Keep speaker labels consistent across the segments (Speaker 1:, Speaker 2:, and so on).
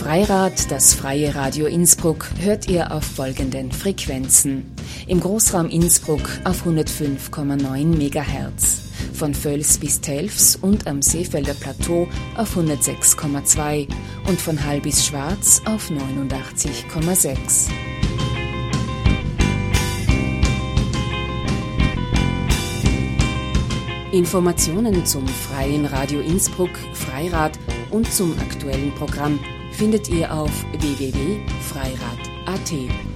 Speaker 1: Freirad, das freie Radio Innsbruck, hört ihr auf folgenden Frequenzen. Im Großraum Innsbruck auf 105,9 MHz, von Völs bis Telfs und am Seefelder Plateau auf 106,2 und von Hall bis Schwarz auf 89,6. Informationen zum Freien Radio Innsbruck, Freirad und zum aktuellen Programm findet ihr auf www.freirad.at.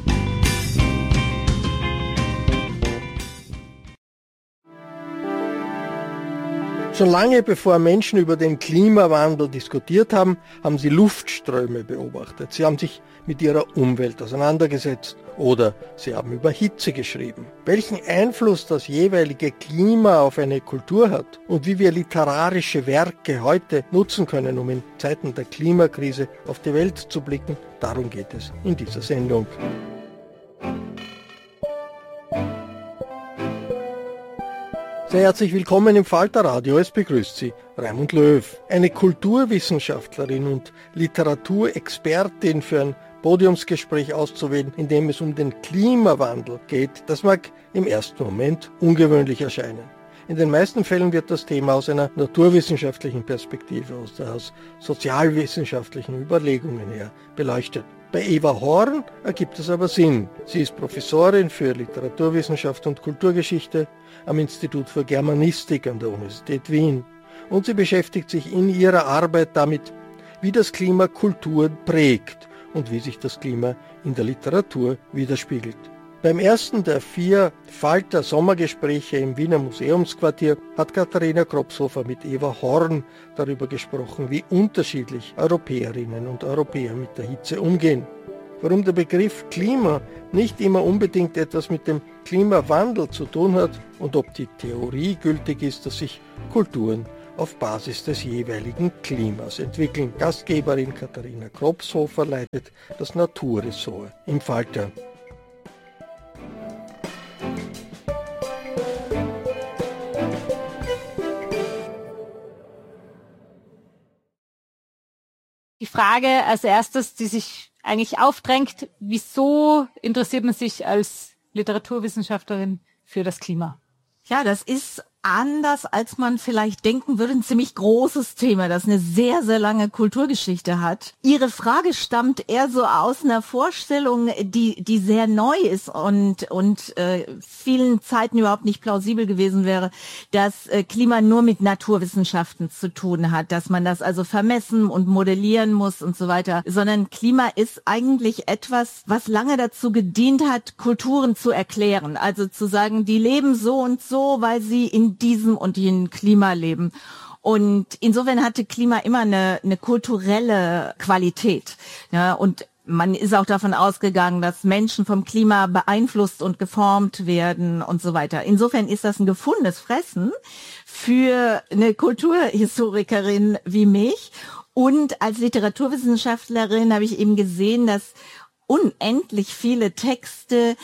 Speaker 2: Schon lange bevor Menschen über den Klimawandel diskutiert haben, haben sie Luftströme beobachtet. Sie haben sich mit ihrer Umwelt auseinandergesetzt oder sie haben über Hitze geschrieben. Welchen Einfluss das jeweilige Klima auf eine Kultur hat und wie wir literarische Werke heute nutzen können, um in Zeiten der Klimakrise auf die Welt zu blicken, darum geht es in dieser Sendung. Sehr herzlich willkommen im Falterradio. Es begrüßt Sie Raimund Löw. Eine Kulturwissenschaftlerin und Literaturexpertin für ein Podiumsgespräch auszuwählen, in dem es um den Klimawandel geht, das mag im ersten Moment ungewöhnlich erscheinen. In den meisten Fällen wird das Thema aus einer naturwissenschaftlichen Perspektive, aus sozialwissenschaftlichen Überlegungen her beleuchtet. Bei Eva Horn ergibt es aber Sinn. Sie ist Professorin für Literaturwissenschaft und Kulturgeschichte am Institut für Germanistik an der Universität Wien. Und sie beschäftigt sich in ihrer Arbeit damit, wie das Klima Kultur prägt und wie sich das Klima in der Literatur widerspiegelt. Beim ersten der 4 Falter-Sommergespräche im Wiener Museumsquartier hat Katharina Kropshofer mit Eva Horn darüber gesprochen, wie unterschiedlich Europäerinnen und Europäer mit der Hitze umgehen. Warum der Begriff Klima nicht immer unbedingt etwas mit dem Klimawandel zu tun hat und ob die Theorie gültig ist, dass sich Kulturen auf Basis des jeweiligen Klimas entwickeln. Gastgeberin Katharina Kropshofer leitet das Naturressort im Falter.
Speaker 3: Die Frage als erstes, die sich eigentlich aufdrängt, wieso interessiert man sich als Literaturwissenschaftlerin für das Klima?
Speaker 4: Ja, das ist anders, als man vielleicht denken würde, ein ziemlich großes Thema, das eine sehr, sehr lange Kulturgeschichte hat. Ihre Frage stammt eher so aus einer Vorstellung, die sehr neu ist und vielen Zeiten überhaupt nicht plausibel gewesen wäre, dass Klima nur mit Naturwissenschaften zu tun hat, dass man das also vermessen und modellieren muss und so weiter, sondern Klima ist eigentlich etwas, was lange dazu gedient hat, Kulturen zu erklären, also zu sagen, die leben so und so, weil sie in diesem und jenem Klima leben. Und insofern hatte Klima immer eine kulturelle Qualität. Ja, und man ist auch davon ausgegangen, dass Menschen vom Klima beeinflusst und geformt werden und so weiter. Insofern ist das ein gefundenes Fressen für eine Kulturhistorikerin wie mich. Und als Literaturwissenschaftlerin habe ich eben gesehen, dass unendlich viele Texte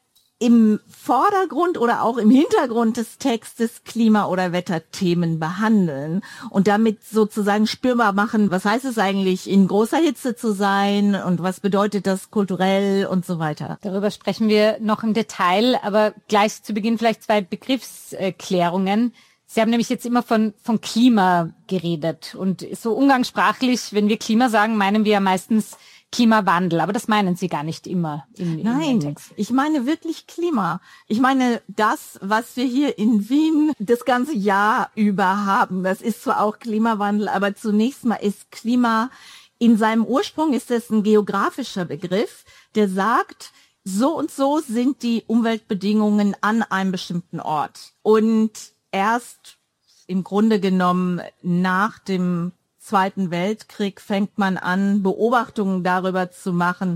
Speaker 4: im Vordergrund oder auch im Hintergrund des Textes Klima- oder Wetterthemen behandeln und damit sozusagen spürbar machen, was heißt es eigentlich, in großer Hitze zu sein und was bedeutet das kulturell und so weiter.
Speaker 3: Darüber sprechen wir noch im Detail, aber gleich zu Beginn vielleicht 2 Begriffsklärungen. Sie haben nämlich jetzt immer von Klima geredet und so umgangssprachlich, wenn wir Klima sagen, meinen wir ja meistens Klimawandel, aber das meinen Sie gar nicht immer im Text.
Speaker 4: Ich meine wirklich Klima. Ich meine das, was wir hier in Wien das ganze Jahr über haben. Das ist zwar auch Klimawandel, aber zunächst mal ist Klima, in seinem Ursprung ist es ein geografischer Begriff, der sagt, so und so sind die Umweltbedingungen an einem bestimmten Ort. Und erst im Grunde genommen nach dem Zweiten Weltkrieg fängt man an, Beobachtungen darüber zu machen,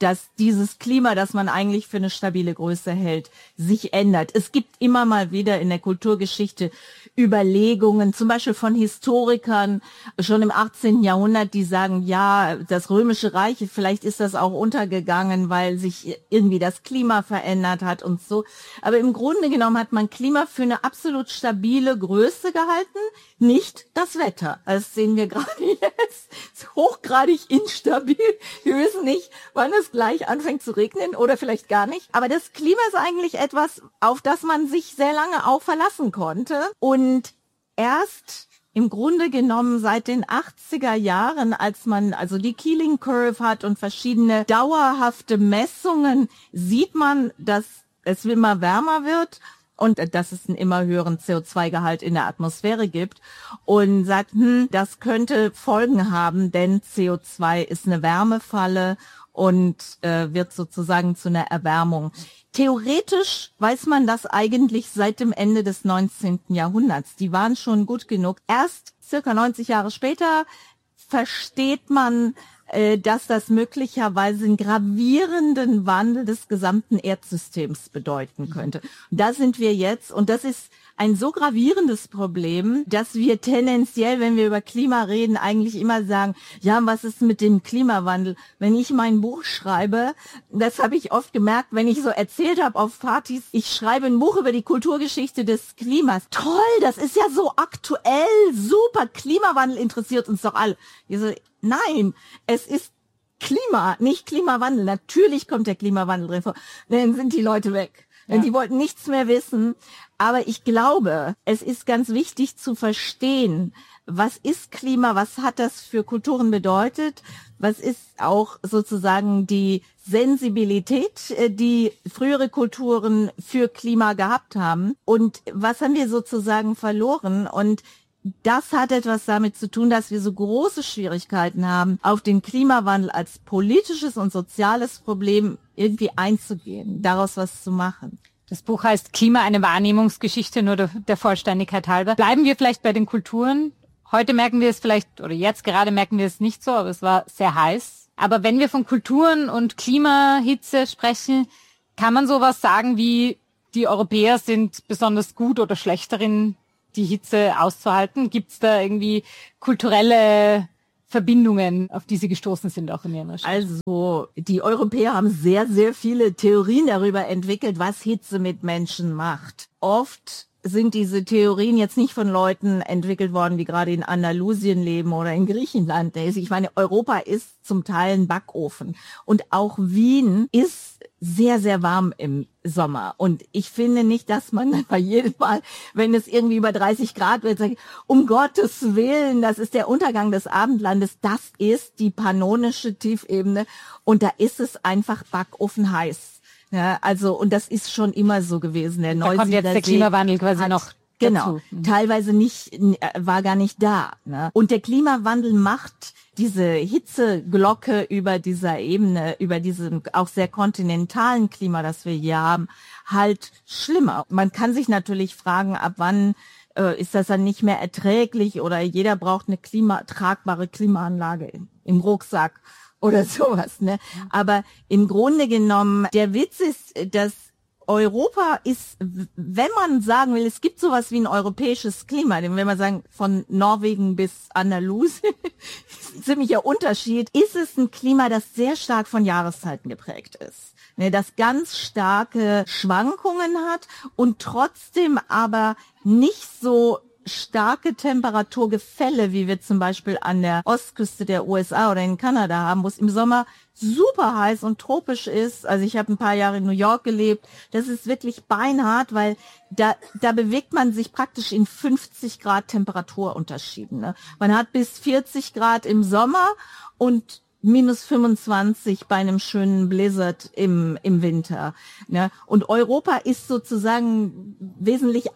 Speaker 4: dass dieses Klima, das man eigentlich für eine stabile Größe hält, sich ändert. Es gibt immer mal wieder in der Kulturgeschichte Überlegungen, zum Beispiel von Historikern schon im 18. Jahrhundert, die sagen, ja, das Römische Reich, vielleicht ist das auch untergegangen, weil sich irgendwie das Klima verändert hat und so. Aber im Grunde genommen hat man Klima für eine absolut stabile Größe gehalten, nicht das Wetter. Das sehen wir gerade jetzt. Es ist hochgradig instabil. Wir wissen nicht, wann es gleich anfängt zu regnen oder vielleicht gar nicht. Aber das Klima ist eigentlich etwas, auf das man sich sehr lange auch verlassen konnte. Und erst im Grunde genommen seit den 80er Jahren, als man also die Keeling Curve hat und verschiedene dauerhafte Messungen, sieht man, dass es immer wärmer wird und dass es einen immer höheren CO2-Gehalt in der Atmosphäre gibt und sagt, das könnte Folgen haben, denn CO2 ist eine Wärmefalle und wird sozusagen zu einer Erwärmung. Theoretisch weiß man das eigentlich seit dem Ende des 19. Jahrhunderts. Die waren schon gut genug. Erst circa 90 Jahre später versteht man, dass das möglicherweise einen gravierenden Wandel des gesamten Erdsystems bedeuten könnte. Da sind wir jetzt, und das ist ein so gravierendes Problem, dass wir tendenziell, wenn wir über Klima reden, eigentlich immer sagen, ja, was ist mit dem Klimawandel? Wenn ich mein Buch schreibe, das habe ich oft gemerkt, wenn ich so erzählt habe auf Partys, ich schreibe ein Buch über die Kulturgeschichte des Klimas. Toll, das ist ja so aktuell, super, Klimawandel interessiert uns doch alle. Ich so, nein, es ist Klima, nicht Klimawandel. Natürlich kommt der Klimawandel vor, dann sind die Leute weg. Ja. Die wollten nichts mehr wissen. Aber ich glaube, es ist ganz wichtig zu verstehen, was ist Klima, was hat das für Kulturen bedeutet, was ist auch sozusagen die Sensibilität, die frühere Kulturen für Klima gehabt haben und was haben wir sozusagen verloren. Und das hat etwas damit zu tun, dass wir so große Schwierigkeiten haben, auf den Klimawandel als politisches und soziales Problem irgendwie einzugehen, daraus was zu machen.
Speaker 3: Das Buch heißt Klima, eine Wahrnehmungsgeschichte, nur der Vollständigkeit halber. Bleiben wir vielleicht bei den Kulturen. Heute merken wir es vielleicht, oder jetzt gerade merken wir es nicht so, aber es war sehr heiß. Aber wenn wir von Kulturen und Klimahitze sprechen, kann man sowas sagen wie, die Europäer sind besonders gut oder schlecht darin, die Hitze auszuhalten? Gibt's da irgendwie kulturelle Verbindungen, auf die Sie gestoßen sind, auch in Ihren Recherchen?
Speaker 4: Also, die Europäer haben sehr, sehr viele Theorien darüber entwickelt, was Hitze mit Menschen macht. Oft sind diese Theorien jetzt nicht von Leuten entwickelt worden, die gerade in Andalusien leben oder in Griechenland. Ich meine, Europa ist zum Teil ein Backofen. Und auch Wien ist sehr, sehr warm im Sommer. Und ich finde nicht, dass man bei jedem Mal, wenn es irgendwie über 30 Grad wird, sagt, um Gottes Willen, das ist der Untergang des Abendlandes. Das ist die pannonische Tiefebene. Und da ist es einfach backofenheiß. Ja, also, und das ist schon immer so gewesen. Der
Speaker 3: da kommt jetzt der Klimawandel quasi noch
Speaker 4: genau, dazu. Teilweise nicht, war gar nicht da. Ne? Und der Klimawandel macht diese Hitzeglocke über dieser Ebene, über diesem auch sehr kontinentalen Klima, das wir hier haben, halt schlimmer. Man kann sich natürlich fragen, ab wann ist das dann nicht mehr erträglich oder jeder braucht eine tragbare Klimaanlage im Rucksack oder sowas, ne? Aber im Grunde genommen, der Witz ist, dass Europa ist, wenn man sagen will, es gibt sowas wie ein europäisches Klima, denn wenn man sagen, von Norwegen bis Andalusien, ist ein ziemlicher Unterschied, ist es ein Klima, das sehr stark von Jahreszeiten geprägt ist. Ne, das ganz starke Schwankungen hat und trotzdem aber nicht so starke Temperaturgefälle, wie wir zum Beispiel an der Ostküste der USA oder in Kanada haben, wo es im Sommer super heiß und tropisch ist. Also ich habe ein paar Jahre in New York gelebt. Das ist wirklich beinhart, weil da bewegt man sich praktisch in 50 Grad Temperaturunterschieden. Ne? Man hat bis 40 Grad im Sommer und minus 25 bei einem schönen Blizzard im Winter. Ne? Und Europa ist sozusagen wesentlich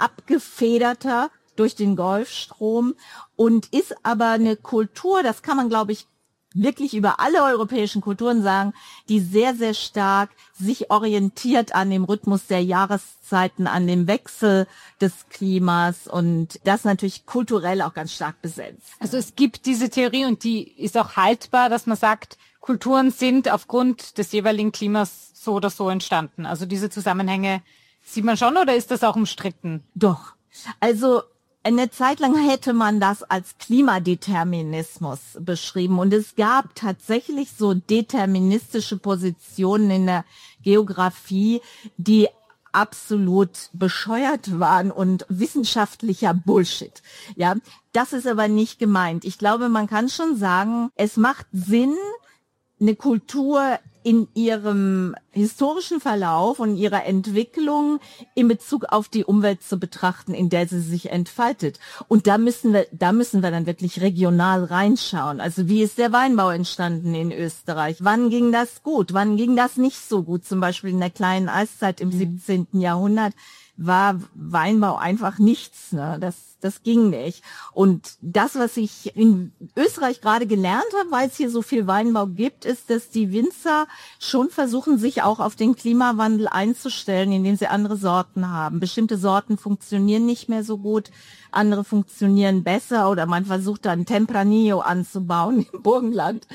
Speaker 4: abgefederter durch den Golfstrom und ist aber eine Kultur, das kann man, glaube ich, wirklich über alle europäischen Kulturen sagen, die sehr, sehr stark sich orientiert an dem Rhythmus der Jahreszeiten, an dem Wechsel des Klimas und das natürlich kulturell auch ganz stark besetzt.
Speaker 3: Also es gibt diese Theorie und die ist auch haltbar, dass man sagt, Kulturen sind aufgrund des jeweiligen Klimas so oder so entstanden. Also diese Zusammenhänge sieht man schon oder ist das auch umstritten?
Speaker 4: Doch. Also eine Zeit lang hätte man das als Klimadeterminismus beschrieben und es gab tatsächlich so deterministische Positionen in der Geografie, die absolut bescheuert waren und wissenschaftlicher Bullshit. Ja, das ist aber nicht gemeint. Ich glaube, man kann schon sagen, es macht Sinn, eine Kultur in ihrem historischen Verlauf und ihrer Entwicklung in Bezug auf die Umwelt zu betrachten, in der sie sich entfaltet. Und da müssen wir dann wirklich regional reinschauen. Also wie ist der Weinbau entstanden in Österreich? Wann ging das gut? Wann ging das nicht so gut? Zum Beispiel in der kleinen Eiszeit im 17. Jahrhundert war Weinbau einfach nichts, ne? Das ging nicht. Und das, was ich in Österreich gerade gelernt habe, weil es hier so viel Weinbau gibt, ist, dass die Winzer schon versuchen, sich auch auf den Klimawandel einzustellen, indem sie andere Sorten haben. Bestimmte Sorten funktionieren nicht mehr so gut, andere funktionieren besser oder man versucht dann Tempranillo anzubauen im Burgenland.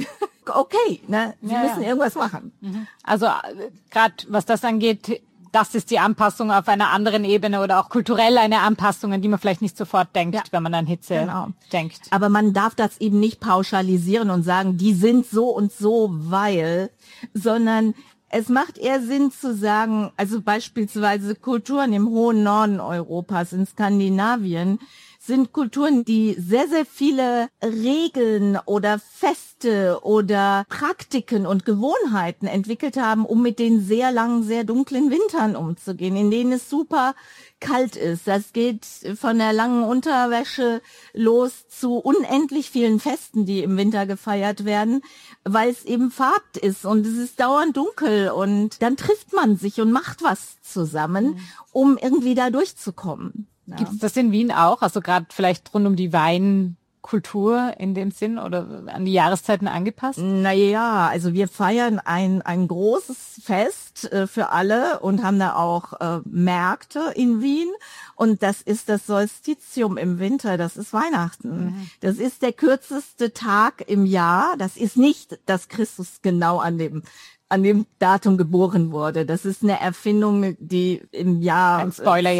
Speaker 4: Okay, ne? Sie müssen irgendwas machen.
Speaker 3: Also gerade was das angeht, das ist die Anpassung auf einer anderen Ebene oder auch kulturell eine Anpassung, an die man vielleicht nicht sofort denkt, wenn man an Hitze denkt.
Speaker 4: Aber man darf das eben nicht pauschalisieren und sagen, die sind so und so, weil, sondern es macht eher Sinn zu sagen, also beispielsweise Kulturen im hohen Norden Europas, in Skandinavien, sind Kulturen, die sehr, sehr viele Regeln oder Feste oder Praktiken und Gewohnheiten entwickelt haben, um mit den sehr langen, sehr dunklen Wintern umzugehen, in denen es super kalt ist. Das geht von der langen Unterwäsche los zu unendlich vielen Festen, die im Winter gefeiert werden, weil es eben farbt ist und es ist dauernd dunkel und dann trifft man sich und macht was zusammen, um irgendwie da durchzukommen. Ja.
Speaker 3: Gibt es das in Wien auch? Also gerade vielleicht rund um die Weinkultur in dem Sinn oder an die Jahreszeiten angepasst?
Speaker 4: Naja, also wir feiern ein großes Fest für alle und haben da auch Märkte in Wien. Und das ist das Solstitium im Winter, das ist Weihnachten. Das ist der kürzeste Tag im Jahr. Das ist nicht, dass Christus genau an dem Datum geboren wurde. Das ist eine Erfindung, die im Jahr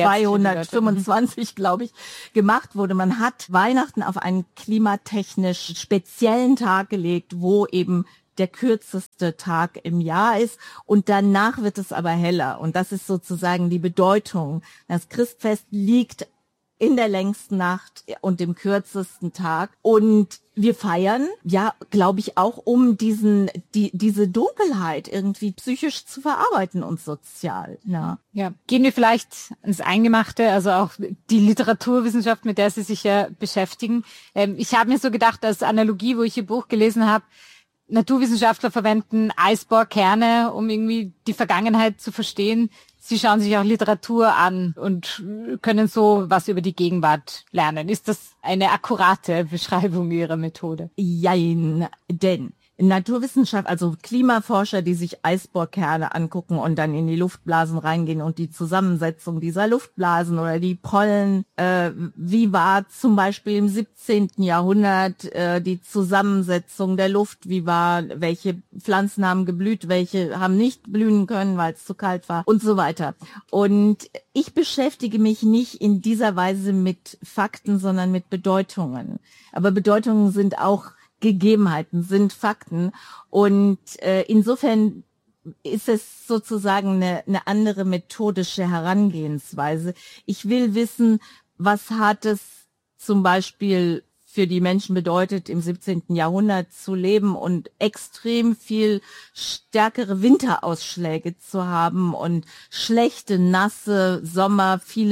Speaker 4: 225, glaube ich, gemacht wurde. Man hat Weihnachten auf einen klimatechnisch speziellen Tag gelegt, wo eben der kürzeste Tag im Jahr ist und danach wird es aber heller. Und das ist sozusagen die Bedeutung. Das Christfest liegt in der längsten Nacht und dem kürzesten Tag. Und wir feiern, ja, glaube ich, auch um diese Dunkelheit irgendwie psychisch zu verarbeiten und sozial. Ja.
Speaker 3: Ja. Gehen wir vielleicht ins Eingemachte, also auch die Literaturwissenschaft, mit der Sie sich ja beschäftigen. Ich habe mir so gedacht, als Analogie, wo ich Ihr Buch gelesen habe, Naturwissenschaftler verwenden Eisbohrkerne, um irgendwie die Vergangenheit zu verstehen. Sie schauen sich auch Literatur an und können so was über die Gegenwart lernen. Ist das eine akkurate Beschreibung Ihrer Methode?
Speaker 4: Jein, denn Naturwissenschaft, also Klimaforscher, die sich Eisbohrkerne angucken und dann in die Luftblasen reingehen und die Zusammensetzung dieser Luftblasen oder die Pollen, wie war zum Beispiel im 17. Jahrhundert die Zusammensetzung der Luft, welche Pflanzen haben geblüht, welche haben nicht blühen können, weil es zu kalt war und so weiter. Und ich beschäftige mich nicht in dieser Weise mit Fakten, sondern mit Bedeutungen. Aber Bedeutungen sind auch Gegebenheiten, sind Fakten und insofern ist es sozusagen eine andere methodische Herangehensweise. Ich will wissen, was hat es zum Beispiel für die Menschen bedeutet, im 17. Jahrhundert zu leben und extrem viel stärkere Winterausschläge zu haben und schlechte, nasse Sommer, viele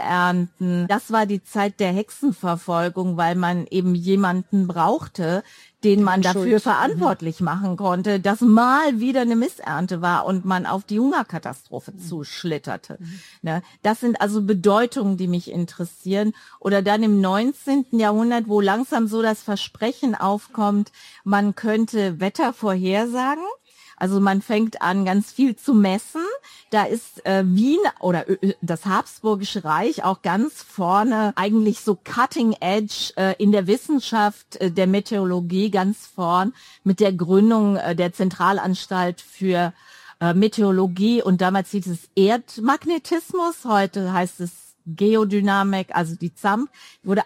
Speaker 4: Missernten. Das war die Zeit der Hexenverfolgung, weil man eben jemanden brauchte, den man dafür verantwortlich machen konnte, dass mal wieder eine Missernte war und man auf die Hungerkatastrophe zuschlitterte. Ne? Das sind also Bedeutungen, die mich interessieren. Oder dann im 19. Jahrhundert, wo langsam so das Versprechen aufkommt, man könnte Wetter vorhersagen. Also man fängt an, ganz viel zu messen. Da ist Wien oder das Habsburgische Reich auch ganz vorne, eigentlich so cutting edge in der Wissenschaft der Meteorologie ganz vorn mit der Gründung der Zentralanstalt für Meteorologie. Und damals hieß es Erdmagnetismus, heute heißt es Geodynamik, also die ZAMP, wurde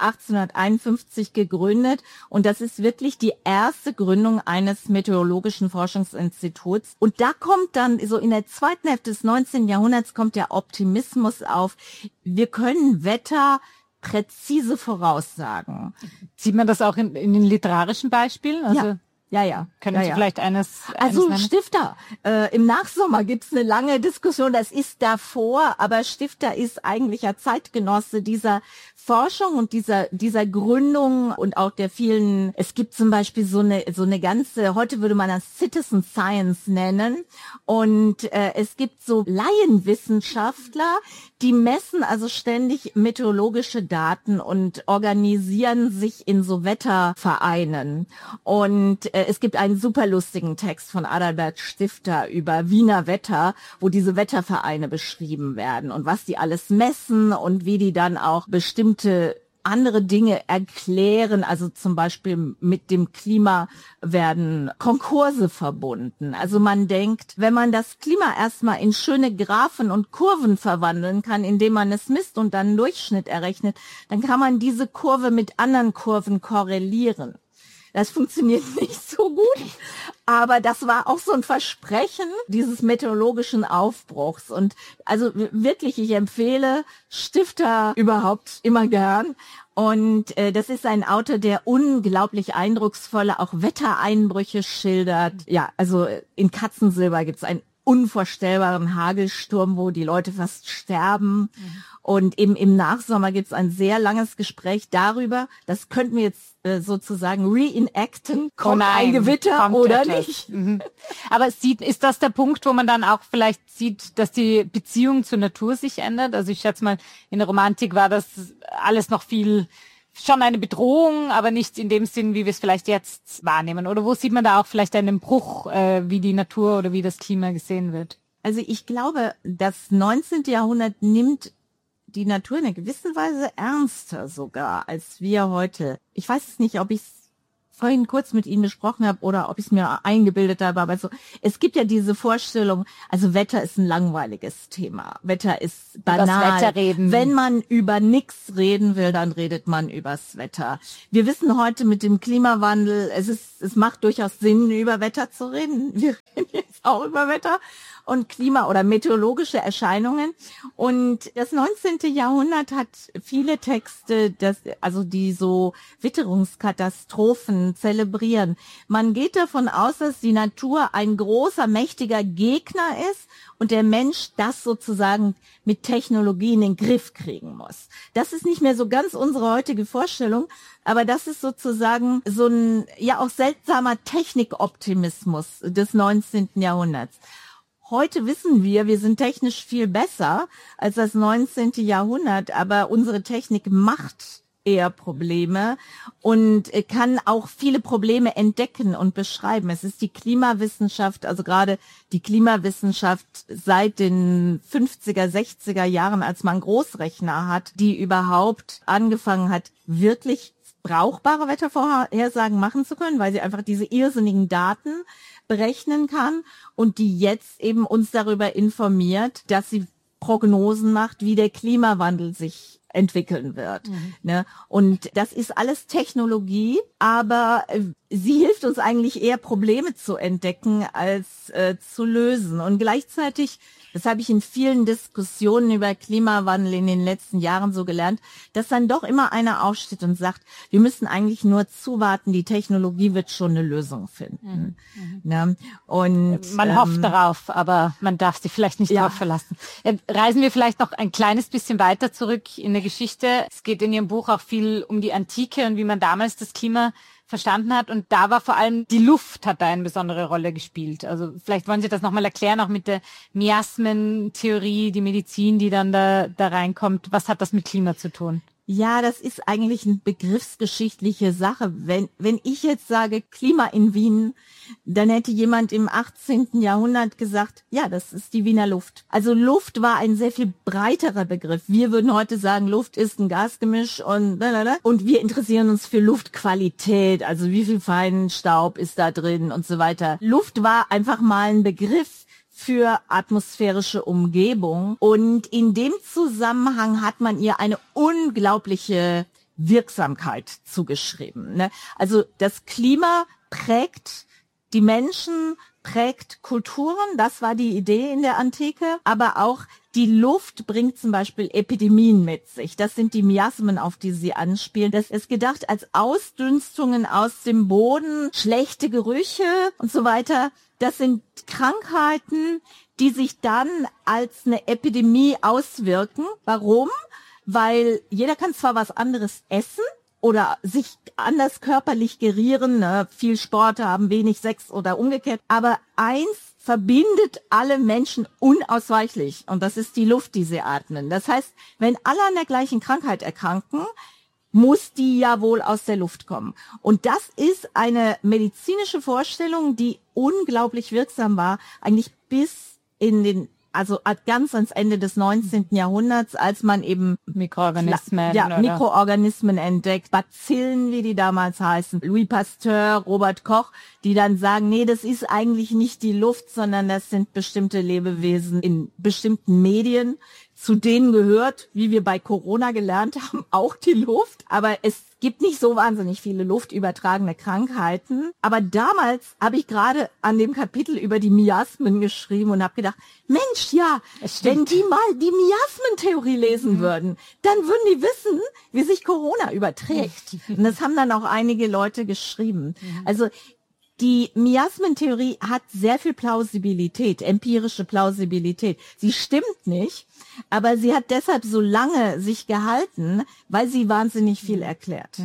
Speaker 4: 1851 gegründet und das ist wirklich die erste Gründung eines meteorologischen Forschungsinstituts. Und da kommt dann, so in der zweiten Hälfte des 19. Jahrhunderts, kommt der Optimismus auf. Wir können Wetter präzise voraussagen.
Speaker 3: Sieht man das auch in den literarischen Beispielen? Also
Speaker 4: Ja.
Speaker 3: Können Sie vielleicht eines
Speaker 4: Also Stifter. Im Nachsommer gibt's eine lange Diskussion. Das ist davor, aber Stifter ist eigentlich ein Zeitgenosse dieser Forschung und dieser Gründung und auch der vielen. Es gibt zum Beispiel so eine ganze. Heute würde man das Citizen Science nennen. Und es gibt so Laienwissenschaftler, die messen also ständig meteorologische Daten und organisieren sich in so Wettervereinen. Und es gibt einen super lustigen Text von Adalbert Stifter über Wiener Wetter, wo diese Wettervereine beschrieben werden und was die alles messen und wie die dann auch bestimmte andere Dinge erklären. Also zum Beispiel mit dem Klima werden Konkurse verbunden. Also man denkt, wenn man das Klima erstmal in schöne Graphen und Kurven verwandeln kann, indem man es misst und dann einen Durchschnitt errechnet, dann kann man diese Kurve mit anderen Kurven korrelieren. Das funktioniert nicht so gut, aber das war auch so ein Versprechen dieses meteorologischen Aufbruchs. Und also wirklich, ich empfehle Stifter überhaupt immer gern. Und das ist ein Autor, der unglaublich eindrucksvolle auch Wettereinbrüche schildert. Ja, also in Katzensilber gibt's einen unvorstellbaren Hagelsturm, wo die Leute fast sterben. Und im Nachsommer gibt es ein sehr langes Gespräch darüber, das könnten wir jetzt sozusagen reenacten, kommt ein Gewitter oder nicht.
Speaker 3: Aber ist das der Punkt, wo man dann auch vielleicht sieht, dass die Beziehung zur Natur sich ändert? Also ich schätze mal, in der Romantik war das alles noch schon eine Bedrohung, aber nicht in dem Sinn, wie wir es vielleicht jetzt wahrnehmen. Oder wo sieht man da auch vielleicht einen Bruch, wie die Natur oder wie das Klima gesehen wird?
Speaker 4: Also ich glaube, das 19. Jahrhundert nimmt die Natur in einer gewissen Weise ernster sogar als wir heute. Ich weiß es nicht, ob ich es vorhin kurz mit Ihnen besprochen habe oder ob ich es mir eingebildet habe, aber so, es gibt ja diese Vorstellung, also Wetter ist ein langweiliges Thema. Wetter ist banal.
Speaker 3: Übers Wetter reden.
Speaker 4: Wenn man über nichts reden will, dann redet man übers Wetter. Wir wissen heute mit dem Klimawandel, es macht durchaus Sinn, über Wetter zu reden. Wir reden jetzt auch über Wetter und Klima oder meteorologische Erscheinungen. Und das 19. Jahrhundert hat viele Texte, die so Witterungskatastrophen zelebrieren. Man geht davon aus, dass die Natur ein großer, mächtiger Gegner ist und der Mensch das sozusagen mit Technologie in den Griff kriegen muss. Das ist nicht mehr so ganz unsere heutige Vorstellung, aber das ist sozusagen so ein, ja auch seltsamer Technikoptimismus des 19. Jahrhunderts. Heute wissen wir sind technisch viel besser als das 19. Jahrhundert, aber unsere Technik macht eher Probleme und kann auch viele Probleme entdecken und beschreiben. Es ist die Klimawissenschaft, also gerade die Klimawissenschaft seit den 50er, 60er Jahren, als man Großrechner hat, die überhaupt angefangen hat, wirklich brauchbare Wettervorhersagen machen zu können, weil sie einfach diese irrsinnigen Daten berechnen kann und die jetzt eben uns darüber informiert, dass sie Prognosen macht, wie der Klimawandel sich entwickeln wird. Ne? Und das ist alles Technologie, aber sie hilft uns eigentlich eher Probleme zu entdecken als zu lösen. Und gleichzeitig, das habe ich in vielen Diskussionen über Klimawandel in den letzten Jahren so gelernt, dass dann doch immer einer aufsteht und sagt, wir müssen eigentlich nur zuwarten, die Technologie wird schon eine Lösung finden. Ne? Und
Speaker 3: man hofft darauf, aber man darf sich vielleicht nicht darauf verlassen. Reisen wir vielleicht noch ein kleines bisschen weiter zurück in der Geschichte. Es geht in Ihrem Buch auch viel um die Antike und wie man damals das Klima verstanden hat. Und da war vor allem die Luft hat da eine besondere Rolle gespielt. Also vielleicht wollen Sie das nochmal erklären, auch mit der Miasmentheorie, die Medizin, die dann da reinkommt. Was hat das mit Klima zu tun?
Speaker 4: Ja, das ist eigentlich eine begriffsgeschichtliche Sache. Wenn ich jetzt sage Klima in Wien, dann hätte jemand im 18. Jahrhundert gesagt, ja, das ist die Wiener Luft. Also Luft war ein sehr viel breiterer Begriff. Wir würden heute sagen, Luft ist ein Gasgemisch und wir interessieren uns für Luftqualität, also wie viel feinen Staub ist da drin und so weiter. Luft war einfach mal ein Begriff für atmosphärische Umgebung. Und in dem Zusammenhang hat man ihr eine unglaubliche Wirksamkeit zugeschrieben. Ne? Also das Klima prägt die Menschen, prägt Kulturen. Das war die Idee in der Antike. Aber auch die Luft bringt zum Beispiel Epidemien mit sich. Das sind die Miasmen, auf die Sie anspielen. Das ist gedacht als Ausdünstungen aus dem Boden, schlechte Gerüche und so weiter. Das sind Krankheiten, die sich dann als eine Epidemie auswirken. Warum? Weil jeder kann zwar was anderes essen oder sich anders körperlich gerieren, ne? Viel Sport haben, wenig Sex oder umgekehrt, aber eins verbindet alle Menschen unausweichlich und das ist die Luft, die sie atmen. Das heißt, wenn alle an der gleichen Krankheit erkranken, muss die ja wohl aus der Luft kommen. Und das ist eine medizinische Vorstellung, die unglaublich wirksam war, eigentlich bis ganz ans Ende des 19. Jahrhunderts, als man eben Mikroorganismen entdeckt, Bazillen, wie die damals heißen, Louis Pasteur, Robert Koch, die dann sagen, nee, das ist eigentlich nicht die Luft, sondern das sind bestimmte Lebewesen in bestimmten Medien. Zu denen gehört, wie wir bei Corona gelernt haben, auch die Luft. Aber es gibt nicht so wahnsinnig viele luftübertragene Krankheiten. Aber damals habe ich gerade an dem Kapitel über die Miasmen geschrieben und habe gedacht, Mensch, ja, wenn die mal die Miasmentheorie lesen würden, dann würden die wissen, wie sich Corona überträgt. Und das haben dann auch einige Leute geschrieben. Also die Miasmentheorie hat sehr viel Plausibilität, empirische Plausibilität. Sie stimmt nicht, aber sie hat deshalb so lange sich gehalten, weil sie wahnsinnig viel erklärt.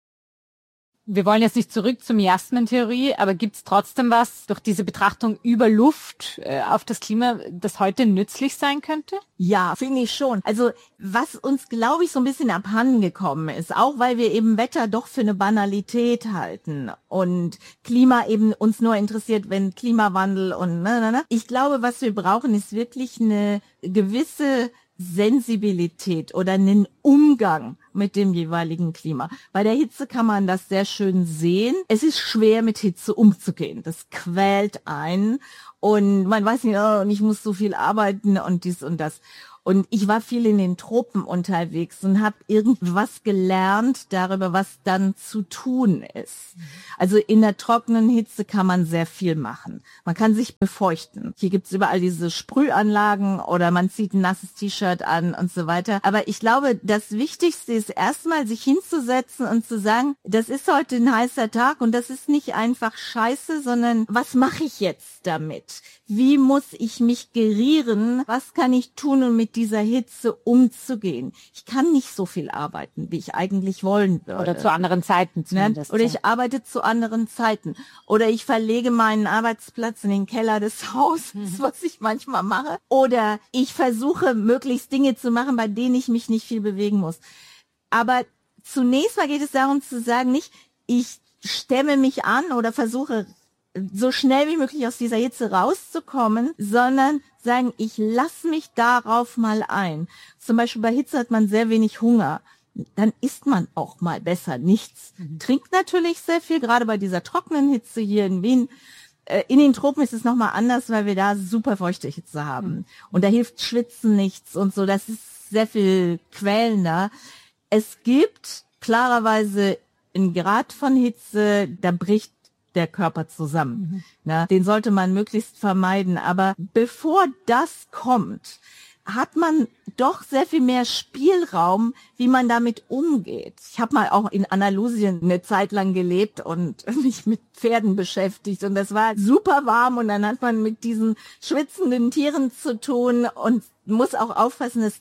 Speaker 3: Wir wollen jetzt nicht zurück zur Miasmentheorie, aber gibt es trotzdem was durch diese Betrachtung über Luft auf das Klima, das heute nützlich sein könnte?
Speaker 4: Ja, finde ich schon. Also was uns, glaube ich, so ein bisschen abhanden gekommen ist, auch weil wir eben Wetter doch für eine Banalität halten und Klima eben uns nur interessiert, wenn Klimawandel und Ich glaube, was wir brauchen, ist wirklich eine gewisse Sensibilität oder einen Umgang mit dem jeweiligen Klima. Bei der Hitze kann man das sehr schön sehen. Es ist schwer, mit Hitze umzugehen. Das quält einen und man weiß nicht, oh, und ich muss so viel arbeiten und dies und das. Und ich war viel in den Tropen unterwegs und habe irgendwas gelernt darüber, was dann zu tun ist. Also in der trockenen Hitze kann man sehr viel machen. Man kann sich befeuchten. Hier gibt's überall diese Sprühanlagen oder man zieht ein nasses T-Shirt an und so weiter. Aber ich glaube, das Wichtigste ist erstmal, sich hinzusetzen und zu sagen, das ist heute ein heißer Tag und das ist nicht einfach Scheiße, sondern was mache ich jetzt damit? Wie muss ich mich gerieren? Was kann ich tun, um mit dieser Hitze umzugehen? Ich kann nicht so viel arbeiten, wie ich eigentlich wollen würde.
Speaker 3: Oder zu anderen Zeiten zumindest.
Speaker 4: Oder ich arbeite zu anderen Zeiten. Oder ich verlege meinen Arbeitsplatz in den Keller des Hauses, was ich manchmal mache. Oder ich versuche, möglichst Dinge zu machen, bei denen ich mich nicht viel bewegen muss. Aber zunächst mal geht es darum zu sagen, nicht ich stemme mich an oder versuche so schnell wie möglich aus dieser Hitze rauszukommen, sondern sagen, ich lasse mich darauf mal ein. Zum Beispiel bei Hitze hat man sehr wenig Hunger. Dann isst man auch mal besser nichts. Trinkt natürlich sehr viel, gerade bei dieser trockenen Hitze hier in Wien. In den Tropen ist es nochmal anders, weil wir da super feuchte Hitze haben. Und da hilft Schwitzen nichts und so. Das ist sehr viel quälender. Es gibt klarerweise einen Grad von Hitze, da bricht der Körper zusammen. Den sollte man möglichst vermeiden. Aber bevor das kommt, hat man doch sehr viel mehr Spielraum, wie man damit umgeht. Ich habe mal auch in Andalusien eine Zeit lang gelebt und mich mit Pferden beschäftigt und das war super warm und dann hat man mit diesen schwitzenden Tieren zu tun und muss auch aufpassen, dass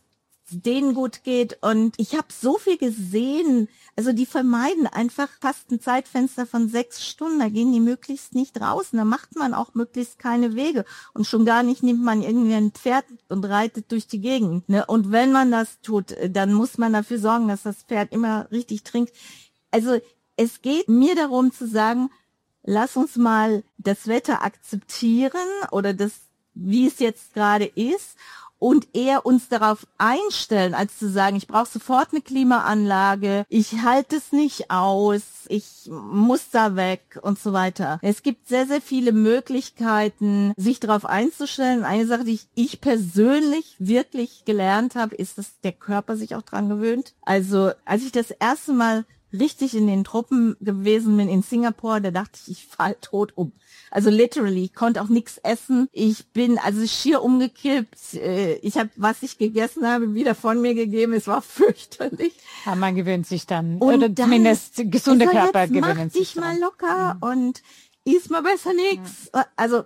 Speaker 4: denen gut geht. Und ich habe so viel gesehen, also die vermeiden einfach fast ein Zeitfenster von 6 Stunden. Da gehen die möglichst nicht draußen. Da macht man auch möglichst keine Wege. Und schon gar nicht nimmt man irgendwie ein Pferd und reitet durch die Gegend. Ne? Und wenn man das tut, dann muss man dafür sorgen, dass das Pferd immer richtig trinkt. Also es geht mir darum zu sagen, lass uns mal das Wetter akzeptieren oder das, wie es jetzt gerade ist, und eher uns darauf einstellen, als zu sagen, ich brauche sofort eine Klimaanlage, ich halte es nicht aus, ich muss da weg und so weiter. Es gibt sehr, sehr viele Möglichkeiten, sich darauf einzustellen. Eine Sache, die ich persönlich wirklich gelernt habe, ist, dass der Körper sich auch dran gewöhnt. Also als ich das erste Mal richtig in den Truppen gewesen bin in Singapur, da dachte ich fall tot um. Also literally, ich konnte auch nichts essen. Ich bin also schier umgekippt. Ich habe, was ich gegessen habe, wieder von mir gegeben. Es war fürchterlich.
Speaker 3: Ja, man gewöhnt sich dann,
Speaker 4: und
Speaker 3: oder
Speaker 4: dann,
Speaker 3: zumindest gesunde Körper
Speaker 4: jetzt
Speaker 3: gewöhnen sich
Speaker 4: dich
Speaker 3: dran.
Speaker 4: mal locker und iss mal besser nichts. Also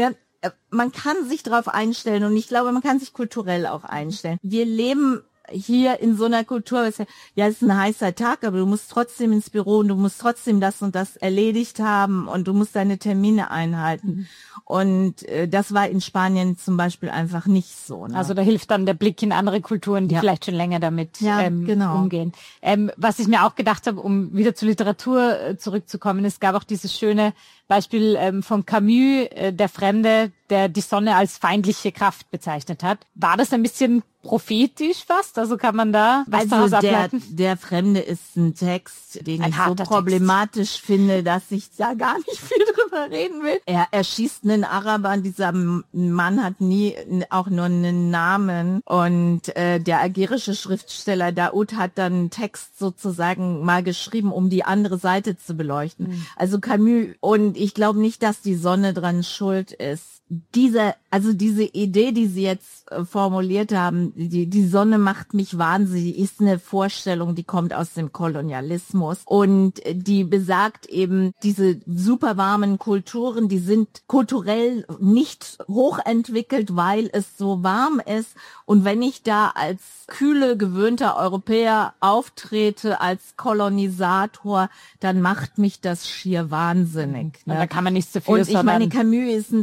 Speaker 4: man kann sich darauf einstellen und ich glaube, man kann sich kulturell auch einstellen. Wir leben hier in so einer Kultur, ja, es ist ein heißer Tag, aber du musst trotzdem ins Büro und du musst trotzdem das und das erledigt haben und du musst deine Termine einhalten. Und das war in Spanien zum Beispiel einfach nicht so. Ne?
Speaker 3: Also da hilft dann der Blick in andere Kulturen, die vielleicht schon länger damit
Speaker 4: genau.
Speaker 3: umgehen. Was ich mir auch gedacht habe, um wieder zur Literatur zurückzukommen, es gab auch dieses schöne Beispiel von Camus, der Fremde, der die Sonne als feindliche Kraft bezeichnet hat. War das ein bisschen prophetisch fast? Also kann man da was daraus ableiten?
Speaker 4: Der Fremde ist ein Text, den ich so problematisch finde, dass ich da gar nicht viel drüber reden will. Er schießt einen Araber, dieser Mann hat nie auch nur einen Namen und der algerische Schriftsteller Daoud hat dann einen Text sozusagen mal geschrieben, um die andere Seite zu beleuchten. Also Camus, und ich glaube nicht, dass die Sonne dran schuld ist. Diese Idee, die Sie jetzt formuliert haben, die Sonne macht mich wahnsinnig, ist eine Vorstellung, die kommt aus dem Kolonialismus und die besagt eben, diese super warmen Kulturen, die sind kulturell nicht hochentwickelt, weil es so warm ist. Und wenn ich da als kühle, gewöhnter Europäer auftrete, als Kolonisator, dann macht mich das schier wahnsinnig. Ne?
Speaker 3: Da kann man nichts dafür.
Speaker 4: Und ich meine, Camus ist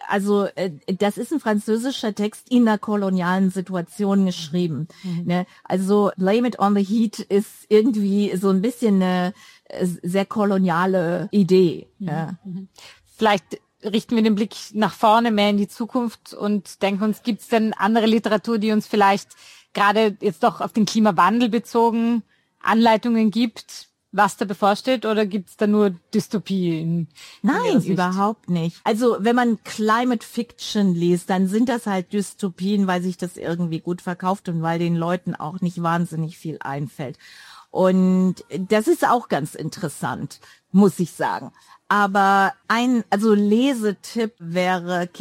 Speaker 4: das ist ein französischer Text in einer kolonialen Situation geschrieben. Ne? Also Blame It on the Heat ist irgendwie so ein bisschen eine sehr koloniale Idee. Ja.
Speaker 3: Vielleicht richten wir den Blick nach vorne, mehr in die Zukunft und denken uns, gibt es denn andere Literatur, die uns vielleicht gerade jetzt doch auf den Klimawandel bezogen Anleitungen gibt, was da bevorsteht, oder gibt's da nur Dystopien?
Speaker 4: Nein, überhaupt nicht. Also wenn man Climate Fiction liest, dann sind das halt Dystopien, weil sich das irgendwie gut verkauft und weil den Leuten auch nicht wahnsinnig viel einfällt. Und das ist auch ganz interessant, muss ich sagen. Aber Lesetipp wäre